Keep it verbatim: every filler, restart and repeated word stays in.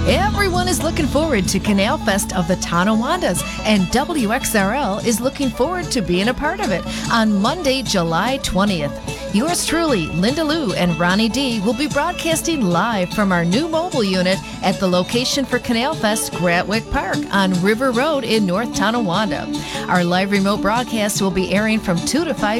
Everyone is looking forward to Canal Fest of the Tonawandas, and W X R L is looking forward to being a part of it on Monday, July twentieth. Yours truly, Linda Lou and Ronnie D, will be broadcasting live from our new mobile unit at the location for Canal Fest, Gratwick Park on River Road in North Tonawanda. Our live remote broadcast will be airing from two to five